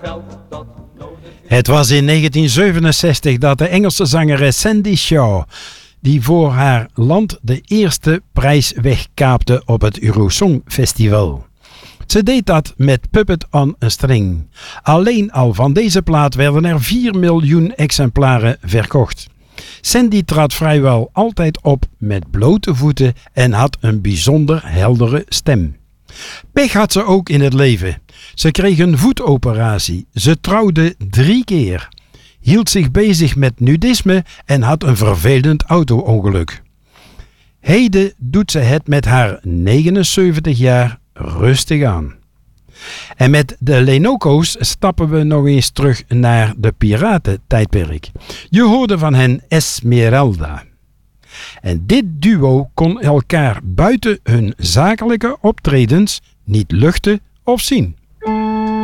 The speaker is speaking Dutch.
Het was in 1967 dat de Engelse zangeres Sandie Shaw, die voor haar land de eerste prijs wegkaapte op het Eurosong Festival. Ze deed dat met Puppet on a String. Alleen al van deze plaat werden er 4 miljoen exemplaren verkocht. Sandie trad vrijwel altijd op met blote voeten en had een bijzonder heldere stem. Pech had ze ook in het leven. Ze kreeg een voetoperatie. Ze trouwde 3 keer. Hield zich bezig met nudisme en had een vervelend auto-ongeluk. Heden doet ze het met haar 79 jaar rustig aan. En met de Lenoco's stappen we nog eens terug naar de piratentijdperk. Je hoorde van hen Esmeralda. En dit duo kon elkaar buiten hun zakelijke optredens niet luchten of zien.